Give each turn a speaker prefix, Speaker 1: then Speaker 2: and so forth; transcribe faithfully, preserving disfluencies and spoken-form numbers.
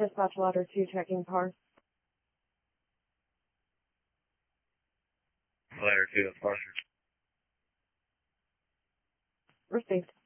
Speaker 1: Dispatch ladder two, checking parse.
Speaker 2: Ladder two, parser.
Speaker 1: Received.